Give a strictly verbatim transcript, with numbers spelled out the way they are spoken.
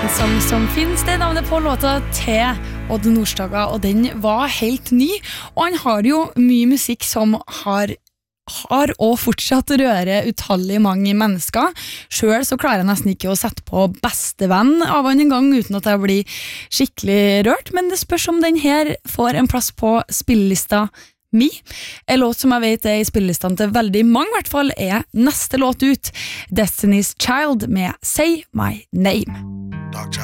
Sang som finnes, det navnet på låta til Odd Nordstoga, og den var helt ny, og han har jo mye musikk som har har og fortsatt røre utallige mange mennesker. Selv så klarer jeg nesten ikke å sette på bestevenn av han en gang uten at jeg blir skikkelig rørt, men det spørs om den her får en plass på spillelista mi. En låt som jeg vet er i spillelistene til veldig mange, i hvert fall er neste låt ut, Destiny's Child med Say My Name. Dog